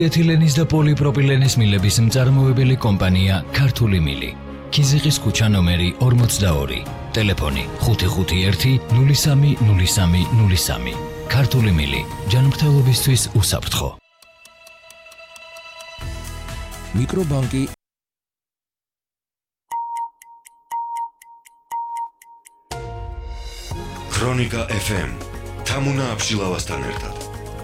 ეთილენის და პოლიპროპილენის მილების მწარმოებელი კომპანია ქართული მილი. ქიზიყის ქუჩა ნომერი 42. ტელეფონი 551-030303. ქართული მილი. ჯანმრთელობისთვის უსაფრთხო. მიკრობანკი ქრონიკა FM. თამუნა აბშილავასთან ერთად.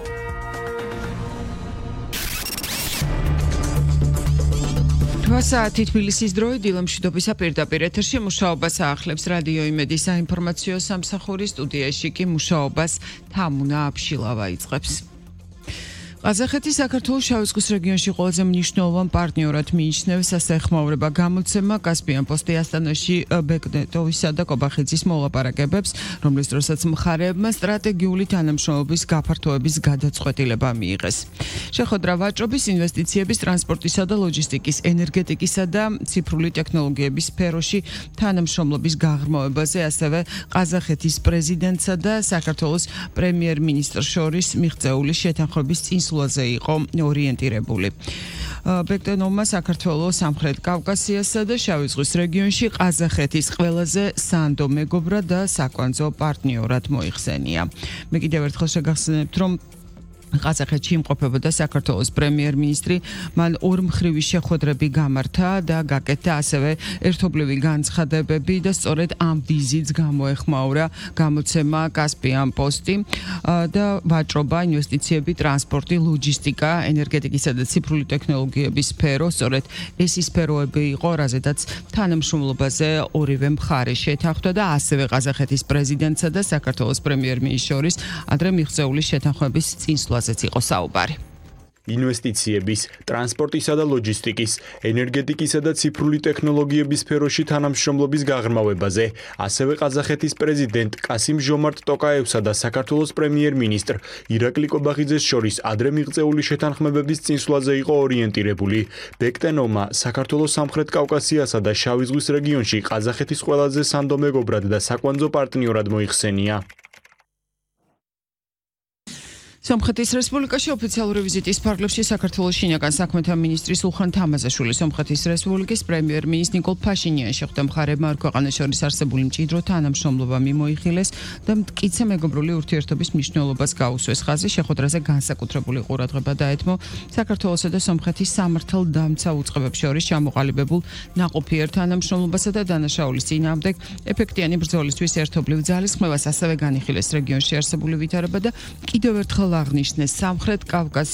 საათი თბილისის დროით დილამშვიდობისა პირდაპირ ეთერში მუშაობას აახლებს რადიო იმედის საინფორმაციო სამსახურის სტუდიაში კი მუშაობას თამუნა აბშილავა იწყებს. ყაზახეთის საქართველოს შავი ზღვის რეგიონში ყველაზე მნიშვნელოვან პარტნიორად მიიჩნევს ასაეხმაურება გამოცემა კასპიან პოსტი ასტანაში ბეკნეტოვისა და კობახიძის მოლაპარაკებებს, რომლის დროსაც მხარეებმა სტრატეგიული თანამშრომლობის გაფართოების გადაწყვეტილება მიიღეს. შეხვედრა ვაჭრობის, ინვესტიციების, ტრანსპორტისა და ლოჯისტიკის, ენერგეტიკისა და ციფრული ტექნოლოგიების სფეროში თანამშრომლობის გაღრმავებაზე, ასევე ყაზახეთის პრეზიდენტსა და საქართველოს პრემიერ-მინისტრს შორის მიღწეული შეთანხმების წინსვლაზე იყო ორიენტირებული. ბეკნეტოვმა საქართველოს სამხრეთ კავკასიასა და შავი ზღვის რეგიონში ყაზახეთის ყველაზე სანდო მეგობრად და საკვანძო პარტნიორად მოიხსენია. მე კიდევ ერთხელ შეგახსენებთ, რომ ყაზახეთში იმყოფებოდა საქართველოს პრემიერ-მინისტრი, მან ორმხრივი შეხვედრები გამართა და გაკეთდა ასევე ერთობლივი განცხადებები და სწორედ ამ ვიზიტს გამოეხმაურა გამოცემა კასპიან პოსტი და ვაჭრობა, ინვესტიციები, ტრანსპორტი, ლოჯისტიკა, ენერგეტიკისა და ციფრული ტექნოლოგიების სფერო, სწორედ ეს ის სფეროები იყო, რაზედაც თანამშრომლობაზე ორივე მხარე შეთანხმდა და ასევე ყაზახეთის პრეზიდენტსა და საქართველოს პრემიერ-მინისტრის შორის ადრე მიღწეული შეთანხმების წინსვლა იყო საუბარი. ინვესტიციების, ტრანსპორტისა და ლოჯისტიკის, ენერგეტიკისა და ციფრული ტექნოლოგიების სფეროში თანამშრომლობის გაღრმავებაზე, ასევე ყაზახეთის პრეზიდენტ კასიმ-ჟომარტ ტოკაევსა და საქართველოს პრემიერ-მინისტრ ირაკლი კობახიძეს შორის ადრე მიღწეული შეთანხმებების წინსვლაზე იყო ორიენტირებული. ბეკნეტოვმა საქართველოს სამხრეთ კავკასიასა და შავი ზღვის რეგიონში ყაზახეთის ყველაზე სანდო მეგობრად და საკვანძო პარტნიორად მოიხსენია. სომხეთის რესპუბლიკაში ოფიციალური ვიზიტის ფარგლებში საქართველოს შინაგან საქმეთა მინისტრი სულხან თამაზაშვილი, სომხეთის რესპუბლიკის პრემიერ-მინისტრი ნიკოლ ფაშინიანი შეხვდა მხარეებმა ორ ქვეყანას შორის არსებული მჭიდრო თანამშრომლობა მიმოიხილეს და მტკიცე მეგობრული ურთიერთობის მნიშვნელობას გაუსვეს. ხაზი შეხვედრაზე განსაკუთრებული ყურადღება დაეთმო საქართველოსა და სომხეთის სამართალდამცავ უწყებებს შორის ჩამოყალიბებულ ნაყოფიერ თანამშრომლობასა და დანაშაულის წინააღმდეგ ეფექტიანი ბრძოლისთვის ერთობლივ ძალისხმევას, ასევე განიხილეს რეგიონში არსებული ვითარება და კიდევ ერთხელ აღნიშნეს სამხრეთ კავკასიის